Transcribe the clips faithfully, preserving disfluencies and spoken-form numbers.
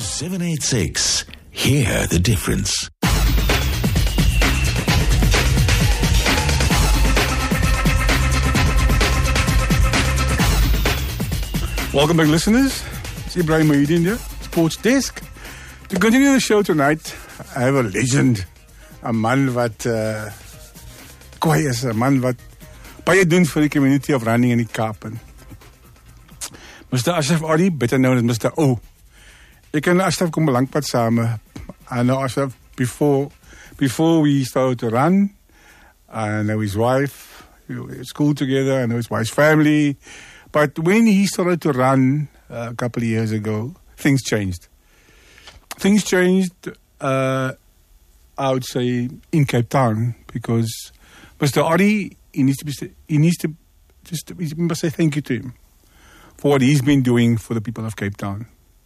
seven eight six. Hear the difference. Welcome back, listeners. It's Ibrahim Mahidin here, Sports Desk. To continue the show tonight, I have a legend. A man wat uh, kwaai is, a man wat baie doen vir die community of running in die Kaap. Mister Ashraf Adi, better known as Mister O. Ek en Ashraf kom belangpad same. I know Ashraf before, before we started to run. I know his wife. We were at school together. I know his wife's family. But when he started to run uh, a couple of years ago, things changed. Things changed, uh, I would say, in Cape Town, because Mister Adi, he needs to be, he needs to just, we must say thank you to him for what he's been doing for the people of Cape Town.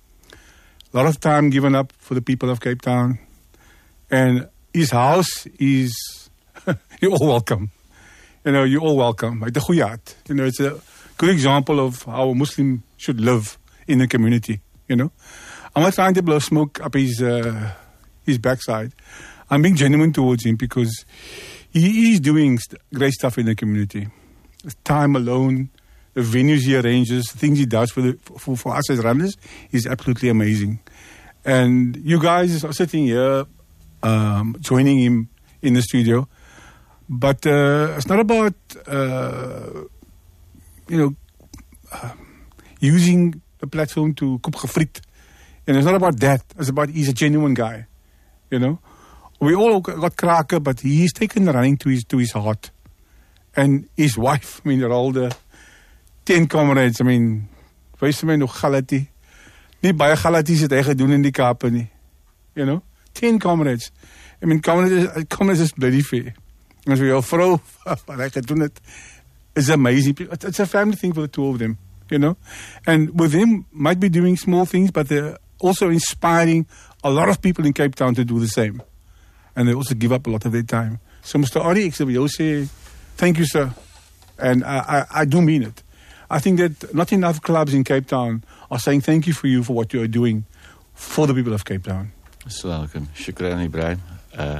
A lot of time given up for the people of Cape Town, and his house is, you're all welcome. You know, you're all welcome. Like the Khuyat, you know, it's a good example of how a Muslim should live in a community, you know. I'm not trying to blow smoke up his uh, his backside. I'm being genuine towards him because he is doing st- great stuff in the community. His time alone, the venues he arranges, things he does for, the, for, for us as runners is absolutely amazing. And you guys are sitting here um, joining him in the studio. But uh, it's not about... Uh, you know, uh, using the platform to koop gefriet. And it's not about that. It's about he's a genuine guy, you know. We all got cracker, but he's taken the running to his to his heart. And his wife, I mean, they're all the ten comrades. I mean, wees my nog galati. Nie baie galaties het hy gedoen in die Kaap nie. You know, ten comrades. I mean, comrades, comrades is bloody fair. En as vir jou vrou, wat hy gedoen het, it's amazing. It's a family thing for the two of them, you know. And with them, might be doing small things, but they're also inspiring a lot of people in Cape Town to do the same. And they also give up a lot of their time. So, Mister Adi, ek sal vir jou sê, thank you, sir. And I, I, I do mean it. I think that not enough clubs in Cape Town are saying thank you for you for what you are doing for the people of Cape Town. Welcome. Shukran, Ibrahim. Uh,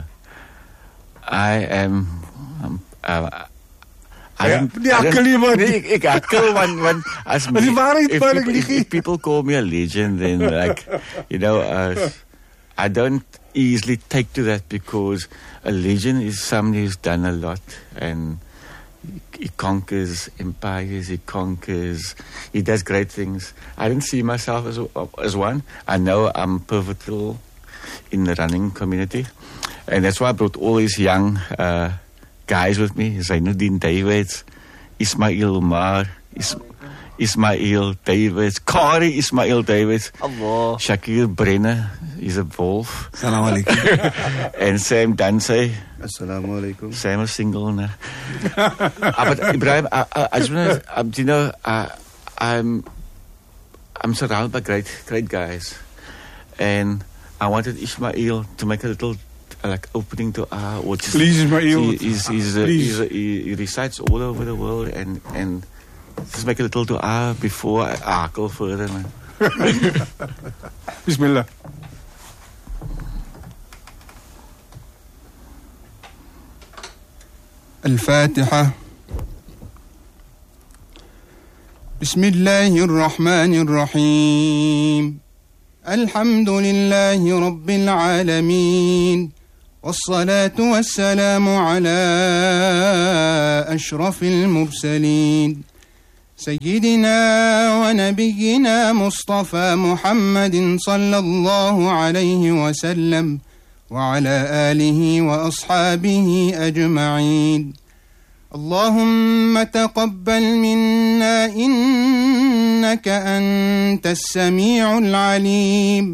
I am... Um, uh, I ja, don't, die I don't, akkel man. nee, ek, ek akkel man, man as me, die waarheid, if, waarheid, people, if, if people call me a legend, then like, you know, uh, I don't easily take to that because a legend is somebody who's done a lot and he conquers empires, he conquers, he does great things. I don't see myself as, as one. I know I'm pivotal in the running community, and that's why I brought all these young uh, guys with me. Zainuddin Davids, Ismail Umar, Is- Ismail Davids, Kari Ismail Davids, Allah. Shakir Brenner, he's a wolf. Assalamu alaikum. And Sam Dansey. Assalamu alaikum. Sam is single now. uh, but Ibrahim, I, I, I just want to, um, you know, uh, I'm, I'm surrounded by great, great guys. And I wanted Ismail to make a little like opening to uh, or just, Please, Ismail. He, he's, he's, uh, Please. he's, uh, he, he recites all over the world and, and just make a little to ah before I arcle further. Man. Bismillah. الفاتحة. بسم الله الرحمن الرحيم. الحمد لله رب العالمين، والصلاة والسلام على أشرف المرسلين سيدنا ونبينا مصطفى محمد صلى الله عليه وسلم وعلى آله وأصحابه أجمعين. اللهم تقبل منا إنك أنت السميع العليم